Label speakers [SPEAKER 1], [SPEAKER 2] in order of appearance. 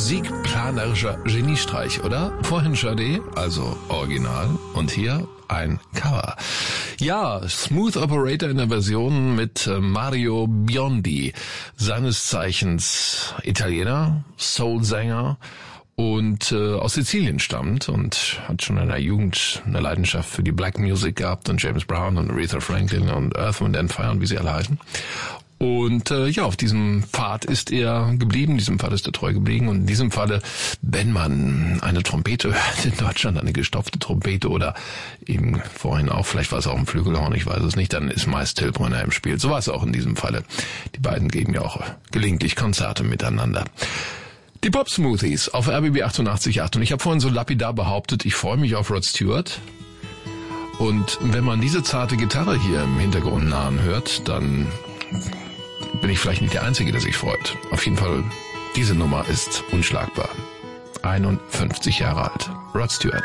[SPEAKER 1] musikplanerischer Geniestreich, oder? Vorhin Sade, also Original, und hier ein Cover. Ja, Smooth Operator in der Version mit Mario Biondi, seines Zeichens Italiener, Soul-Sänger und aus Sizilien stammt und hat schon in der Jugend eine Leidenschaft für die Black Music gehabt und James Brown und Aretha Franklin und Earth, Wind and Fire und wie sie alle heißen. Und auf diesem Pfad ist er geblieben, diesem Pfad ist er treu geblieben. Und in diesem Falle, wenn man eine Trompete hört in Deutschland, eine gestopfte Trompete oder eben vorhin auch, vielleicht war es auch ein Flügelhorn, ich weiß es nicht, dann ist meist Till Brönner im Spiel. So war es auch in diesem Falle. Die beiden geben ja auch gelegentlich Konzerte miteinander. Die Pop Smoothies auf RBB 88.8. Und ich habe vorhin so lapidar behauptet, ich freue mich auf Rod Stewart. Und wenn man diese zarte Gitarre hier im Hintergrund nahen hört, dann bin ich vielleicht nicht der Einzige, der sich freut. Auf jeden Fall, diese Nummer ist unschlagbar. 51 Jahre alt. Rod Stewart.